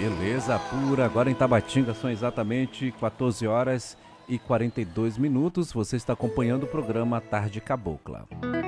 Beleza pura, agora em Tabatinga são exatamente 14 horas e 42 minutos. Você está acompanhando o programa Tarde Cabocla.